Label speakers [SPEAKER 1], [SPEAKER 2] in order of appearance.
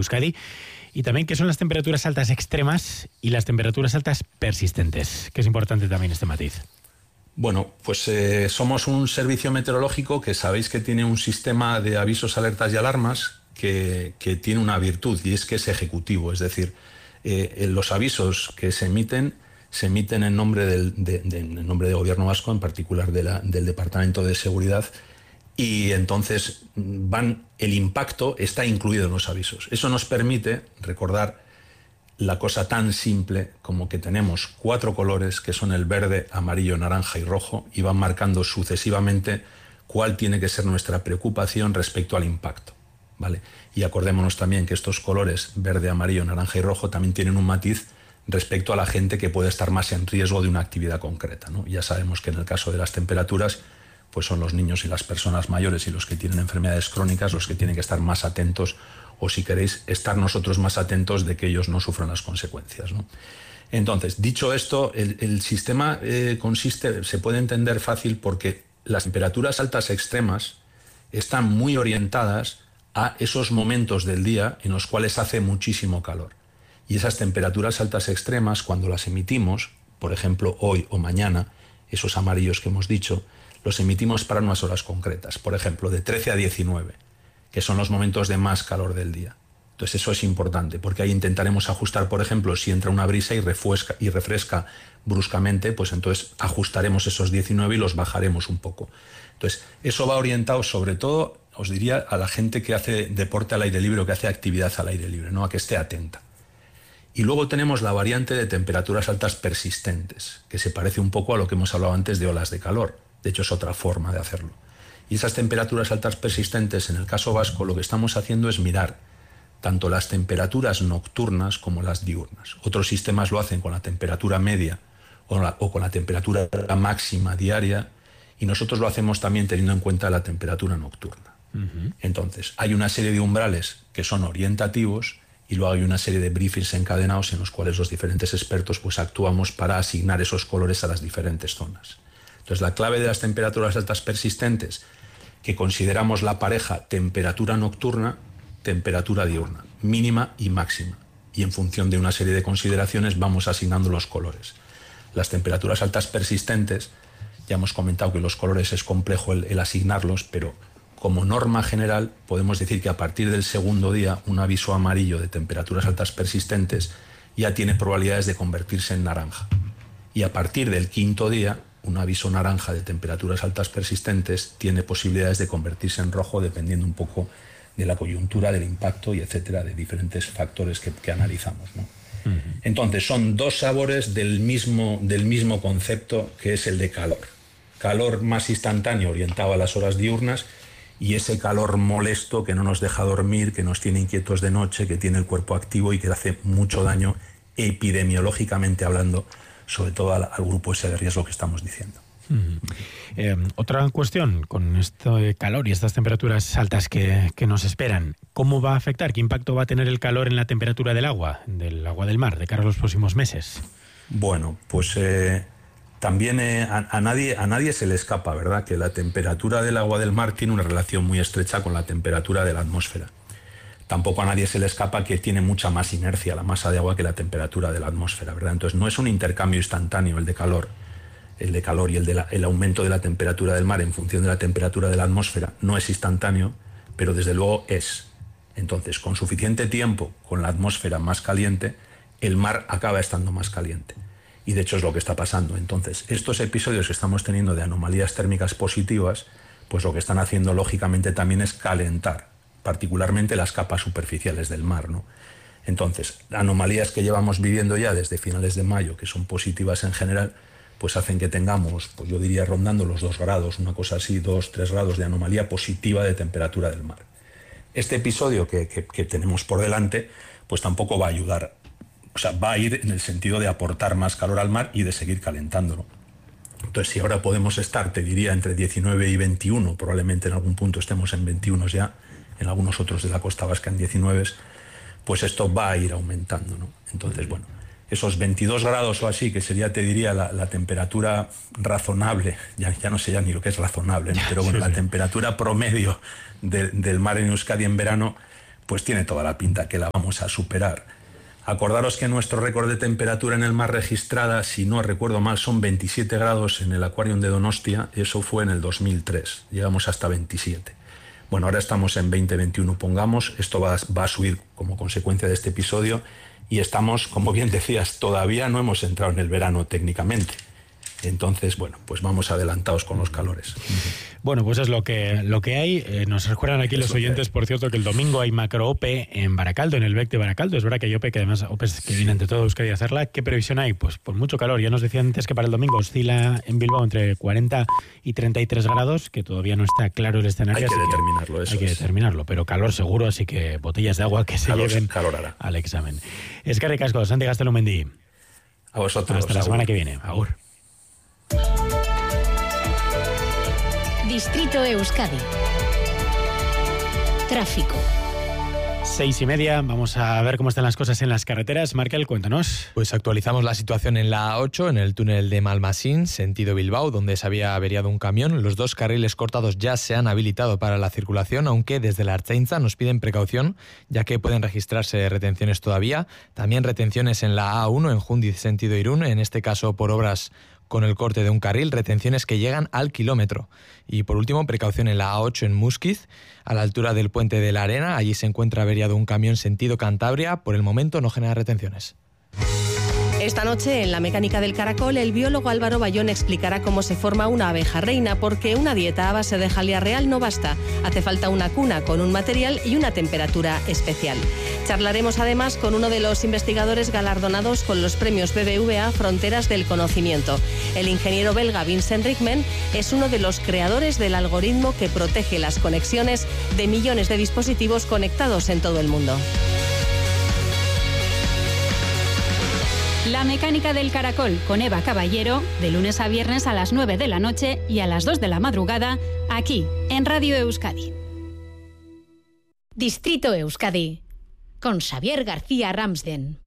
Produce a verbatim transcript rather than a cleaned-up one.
[SPEAKER 1] Euskadi. Y también qué son las temperaturas altas extremas y las temperaturas altas persistentes, que es importante también este matiz.
[SPEAKER 2] Bueno, pues eh, somos un servicio meteorológico que sabéis que tiene un sistema de avisos, alertas y alarmas que, que tiene una virtud, y es que es ejecutivo. Es decir, eh, los avisos que se emiten se emiten en nombre del de, de, en nombre del Gobierno vasco, en particular de la, del Departamento de Seguridad, y entonces van, el impacto está incluido en los avisos. Eso nos permite recordar la cosa tan simple como que tenemos cuatro colores que son el verde, amarillo, naranja y rojo, y van marcando sucesivamente cuál tiene que ser nuestra preocupación respecto al impacto, ¿vale? Y acordémonos también que estos colores verde, amarillo, naranja y rojo también tienen un matiz respecto a la gente que puede estar más en riesgo de una actividad concreta, ¿no? Ya sabemos que en el caso de las temperaturas, pues son los niños y las personas mayores y los que tienen enfermedades crónicas los que tienen que estar más atentos, o si queréis, estar nosotros más atentos de que ellos no sufran las consecuencias, ¿no? Entonces, dicho esto, el, el sistema eh, consiste, se puede entender fácil porque las temperaturas altas extremas están muy orientadas a esos momentos del día en los cuales hace muchísimo calor. Y esas temperaturas altas extremas, cuando las emitimos, por ejemplo, hoy o mañana, esos amarillos que hemos dicho, los emitimos para unas horas concretas, por ejemplo, de trece a diecinueve, que son los momentos de más calor del día. Entonces eso es importante, porque ahí intentaremos ajustar, por ejemplo, si entra una brisa y refresca, y refresca bruscamente, pues entonces ajustaremos esos diecinueve y los bajaremos un poco. Entonces, eso va orientado sobre todo, os diría, a la gente que hace deporte al aire libre o que hace actividad al aire libre, ¿no? A que esté atenta. Y luego tenemos la variante de temperaturas altas persistentes, que se parece un poco a lo que hemos hablado antes de olas de calor. De hecho, es otra forma de hacerlo. Y esas temperaturas altas persistentes, en el caso vasco, lo que estamos haciendo es mirar tanto las temperaturas nocturnas como las diurnas. Otros sistemas lo hacen con la temperatura media o, la, o con la temperatura máxima diaria, y nosotros lo hacemos también teniendo en cuenta la temperatura nocturna. Uh-huh. Entonces, hay una serie de umbrales que son orientativos, y luego hay una serie de briefings encadenados en los cuales los diferentes expertos pues actuamos para asignar esos colores a las diferentes zonas. Entonces, la clave de las temperaturas altas persistentes, que consideramos la pareja temperatura nocturna, temperatura diurna, mínima y máxima. Y en función de una serie de consideraciones vamos asignando los colores. Las temperaturas altas persistentes, ya hemos comentado que los colores es complejo el, el asignarlos, pero como norma general podemos decir que a partir del segundo día un aviso amarillo de temperaturas altas persistentes ya tiene probabilidades de convertirse en naranja. Y a partir del quinto día un aviso naranja de temperaturas altas persistentes tiene posibilidades de convertirse en rojo dependiendo un poco de la coyuntura, del impacto y etcétera, de diferentes factores que, que analizamos, ¿no? Uh-huh. Entonces son dos sabores del mismo, del mismo concepto, que es el de calor. Calor más instantáneo orientado a las horas diurnas, y ese calor molesto que no nos deja dormir, que nos tiene inquietos de noche, que tiene el cuerpo activo y que hace mucho daño epidemiológicamente hablando, sobre todo al, al grupo ese de riesgo que estamos diciendo.
[SPEAKER 1] Uh-huh. Eh, otra cuestión con este calor y estas temperaturas altas que, que nos esperan, ¿cómo va a afectar? ¿Qué impacto va a tener el calor en la temperatura del agua, del agua del mar, de cara a los próximos meses?
[SPEAKER 2] Bueno, pues eh, también eh, a, a, nadie, a nadie se le escapa, ¿verdad?, que la temperatura del agua del mar tiene una relación muy estrecha con la temperatura de la atmósfera. Tampoco a nadie se le escapa que tiene mucha más inercia la masa de agua que la temperatura de la atmósfera, ¿verdad? Entonces no es un intercambio instantáneo el de calor, el de calor y el, de la, el aumento de la temperatura del mar en función de la temperatura de la atmósfera no es instantáneo, pero desde luego es. Entonces, con suficiente tiempo, con la atmósfera más caliente, el mar acaba estando más caliente. Y de hecho es lo que está pasando. Entonces, estos episodios que estamos teniendo de anomalías térmicas positivas, pues lo que están haciendo lógicamente también es calentar, particularmente las capas superficiales del mar, ¿no? Entonces, anomalías que llevamos viviendo ya desde finales de mayo, que son positivas en general, pues hacen que tengamos, pues yo diría rondando los dos grados, una cosa así, dos, tres grados de anomalía positiva de temperatura del mar. Este episodio que, que, que tenemos por delante, pues tampoco va a ayudar, o sea, va a ir en el sentido de aportar más calor al mar y de seguir calentándolo. Entonces, si ahora podemos estar, te diría, entre diecinueve y veintiuno, probablemente en algún punto estemos en veintiuno ya, en algunos otros de la costa vasca en diecinueve, pues esto va a ir aumentando, ¿no? Entonces, bueno, esos veintidós grados o así, que sería, te diría, la, la temperatura razonable, ya, ya no sé ya ni lo que es razonable, ¿no? Pero bueno, la temperatura promedio de, del mar en Euskadi en verano, pues tiene toda la pinta que la vamos a superar. Acordaros que nuestro récord de temperatura en el mar registrada, si no recuerdo mal, son veintisiete grados en el Aquarium de Donostia. Eso fue en el dos mil tres. Llegamos hasta veintisiete. Bueno, ahora estamos en veinte veintiuno, pongamos. Esto va, va a subir como consecuencia de este episodio. Y estamos, como bien decías, todavía no hemos entrado en el verano técnicamente. Entonces, bueno, pues vamos adelantados con los calores.
[SPEAKER 1] Bueno, pues es lo que lo que hay. Eh, nos recuerdan aquí los oyentes, por cierto, que el domingo hay macro O P E en Baracaldo, en el B E C de Baracaldo. Es verdad que hay O P E, que además O P Es que vienen de todo Euskadi a hacerla. ¿Qué previsión hay? Pues por mucho calor. Ya nos decían antes que para el domingo oscila en Bilbao entre cuarenta y treinta y tres grados, que todavía no está claro el escenario.
[SPEAKER 2] Hay que determinarlo, eso
[SPEAKER 1] Hay que
[SPEAKER 2] es.
[SPEAKER 1] determinarlo, pero calor seguro, así que botellas de agua que se
[SPEAKER 2] calor,
[SPEAKER 1] lleven
[SPEAKER 2] calor
[SPEAKER 1] al examen. Eskerrik asko, Santi Gaztelumendi.
[SPEAKER 2] A vosotros.
[SPEAKER 1] Hasta la
[SPEAKER 2] agur.
[SPEAKER 1] semana que viene. Agur.
[SPEAKER 3] Distrito Euskadi. Tráfico.
[SPEAKER 1] Seis y media, vamos a ver cómo están las cosas en las carreteras. Markel, cuéntanos.
[SPEAKER 4] Pues actualizamos la situación en la A ocho, en el túnel de Malmasín, sentido Bilbao, donde se había averiado un camión. Los dos carriles cortados ya se han habilitado para la circulación, aunque desde la Ertzaintza nos piden precaución, ya que pueden registrarse retenciones todavía. También retenciones en la A uno, en Jundiz, sentido Irún, en este caso por obras con el corte de un carril, retenciones que llegan al kilómetro. Y por último, precaución en la A ocho en Musquiz, a la altura del puente de la Arena. Allí se encuentra averiado un camión sentido Cantabria. Por el momento no genera retenciones.
[SPEAKER 5] Esta noche, en La Mecánica del Caracol, el biólogo Álvaro Bayón explicará cómo se forma una abeja reina, porque una dieta a base de jalea real no basta. Hace falta una cuna con un material y una temperatura especial. Charlaremos además con uno de los investigadores galardonados con los premios B B V A Fronteras del Conocimiento. El ingeniero belga Vincent Rickman es uno de los creadores del algoritmo que protege las conexiones de millones de dispositivos conectados en todo el mundo.
[SPEAKER 3] La Mecánica del Caracol con Eva Caballero, de lunes a viernes a las nueve de la noche y a las dos de la madrugada, aquí en Radio Euskadi. Distrito Euskadi, con Xavier García Ramsden.